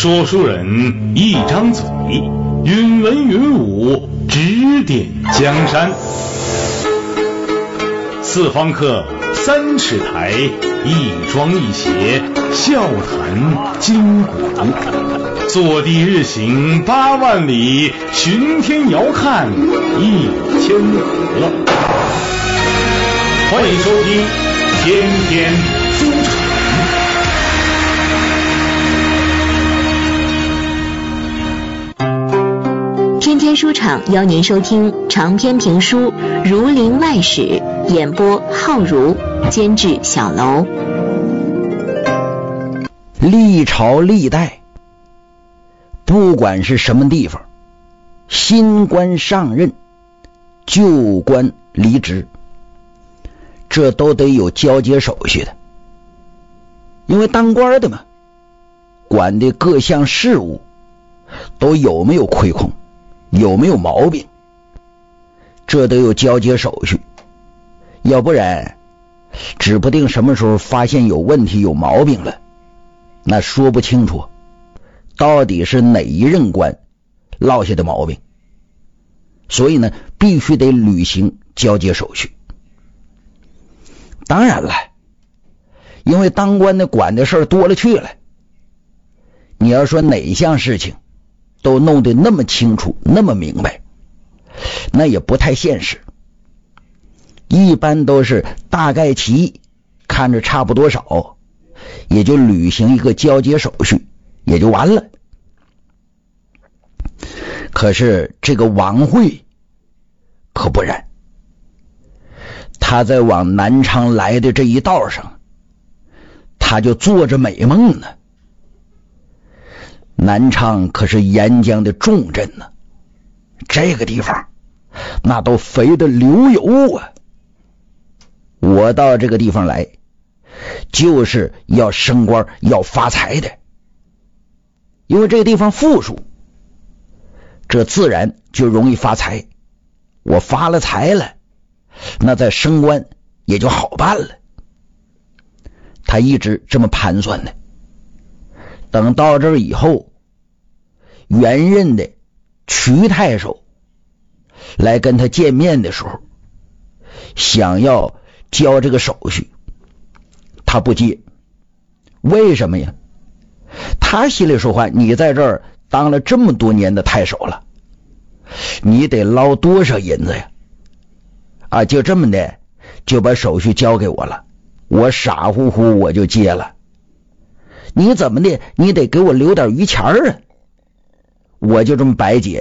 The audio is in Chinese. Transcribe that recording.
说书人一张嘴，云文云武，指点江山。四方客三尺台，一庄一谐，笑谈今古。坐地日行8万里，巡天遥看1000河。欢迎收听天天书场。 天天书场邀您收听长篇评书《儒林外史》，演播浩如，监制小楼。 历朝历代，不管是什么地方，新官上任，旧官离职，这都得有交接手续的。因为当官的嘛，管的各项事务都有没有亏空，有没有毛病，这都有交接手续。要不然指不定什么时候发现有问题有毛病了，那说不清楚到底是哪一任官落下的毛病。所以呢，必须得履行交接手续。当然了，因为当官的管的事儿多了去了，你要说哪项事情都弄得那么清楚那么明白，那也不太现实。一般都是大概齐，看着差不多少，也就履行一个交接手续也就完了。可是这个王惠可不然，他在往南昌来的这一道上，他就做着美梦呢。南昌可是沿江的重镇呢，这个地方那都肥得流油啊。我到这个地方来就是要升官要发财的，因为这个地方富庶，这自然就容易发财。我发了财了，那再升官也就好办了。他一直这么盘算的。等到这儿以后，原任的瞿太守来跟他见面的时候，想要交这个手续，他不接。为什么呀？他心里说话，你在这儿当了这么多年的太守了，你得捞多少银子呀？就这么的就把手续交给我了，我傻乎乎我就接了。你怎么的，你得给我留点余钱啊。我就这么白解